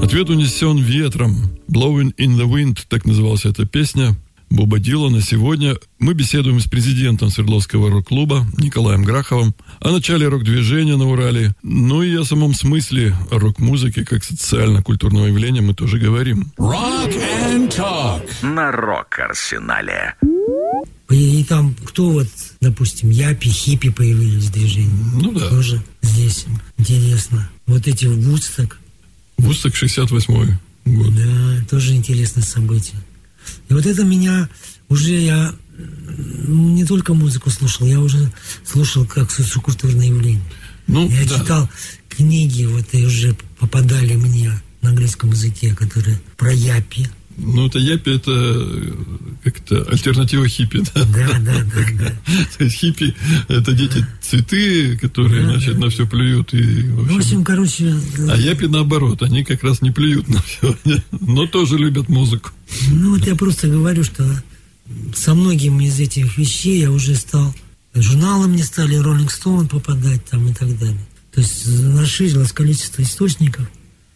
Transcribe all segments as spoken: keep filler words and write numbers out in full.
Ответ унесен ветром. Blowing in the Wind, так называлась эта песня Боба Дилана. Сегодня мы беседуем с президентом Свердловского рок-клуба Николаем Граховым о начале рок-движения на Урале. Ну и о самом смысле рок-музыки как социально-культурного явления мы тоже говорим. Rock and Talk на Рок-Арсенале. И, и там кто вот, допустим, япи, хиппи появились в движении. Ну да. Тоже здесь интересно. Вот эти в Вудсток. Вудсток шестьдесят восьмой год. Да, тоже интересное событие. И вот это меня уже, я не только музыку слушал, я уже слушал как социокультурное явление. Ну, я да. читал книги, вот и уже попадали мне на английском языке, которые про япи. Ну, это япи, это как-то альтернатива хиппи, да? Да, да, да, да. То есть хиппи – это дети цветы, которые, да, значит, да. на все плюют. И, в общем, в общем, короче… А япи наоборот, они как раз не плюют на все, но тоже любят музыку. Ну, вот я просто говорю, что со многими из этих вещей я уже стал… Журналы мне стали, Rolling Stone попадать там и так далее. То есть расширилось количество источников,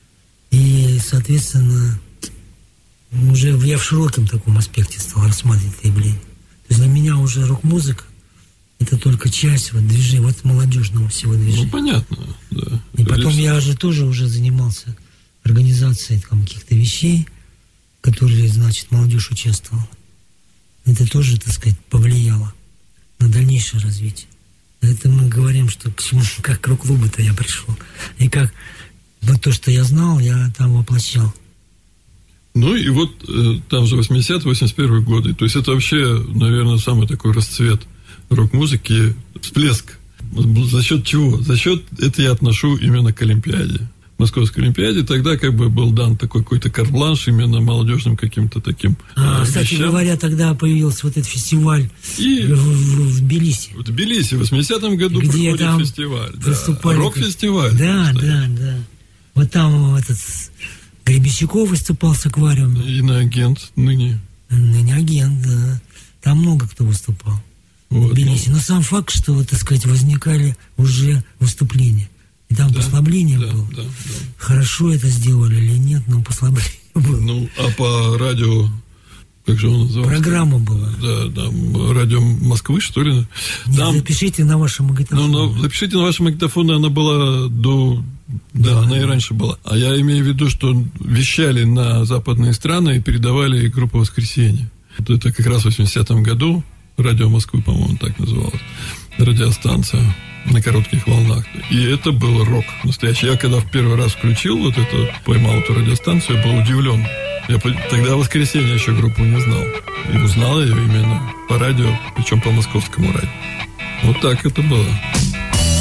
и, соответственно… Уже я в широком таком аспекте стал рассматривать это явление. То есть для меня уже рок-музыка – это только часть вот движения, вот молодежного всего движения. Ну, понятно, да. И потом я же тоже уже занимался организацией там, каких-то вещей, которые, значит, молодежь участвовала. Это тоже, так сказать, повлияло на дальнейшее развитие. Это мы говорим, что к чему, как к рок-клубу-то я пришел. И как вот то, что я знал, я там воплощал. Ну и вот э, там же восьмидесятые, восемьдесят первые годы. То есть это вообще, наверное, самый такой расцвет рок-музыки, всплеск. За счет чего? За счет, это я отношу именно к Олимпиаде. Московской Олимпиаде тогда как бы был дан такой какой-то карт-бланш именно молодежным каким-то таким а, э, кстати вещам. говоря, тогда появился вот этот фестиваль и в, в, в Тбилиси. В Тбилиси в восьмидесятом году где проходит фестиваль. Да. Рок-фестиваль. Да, да, да. Вот там этот Гребенщиков выступал с аквариумом. Иноагент ныне. Ныне агент, да. Там много кто выступал. Вот, в Тбилиси. Ну... Но сам факт, что, вот, так сказать, возникали уже выступления. И там да, послабление да, было. Да, да. Хорошо это сделали или нет, но послабление было. Ну, а по радио, как же он назывался? Программа была. Да, там, радио Москвы, что ли? Нет, там... запишите на вашем магнитофоне. Ну, ну, запишите на вашем магнитофоне, она была до... Да, да, она и раньше была. А я имею в виду, что вещали на западные страны и передавали группу «Воскресенье». Вот это как раз в восьмидесятом году радио Москвы, по-моему, так называлось. Радиостанция на коротких волнах. И это был рок настоящий. Я когда в первый раз включил вот эту, поймал эту радиостанцию, я был удивлен. Я тогда в «Воскресенье» еще группу не знал. И узнал ее именно по радио, причем по московскому радио. Вот так это было.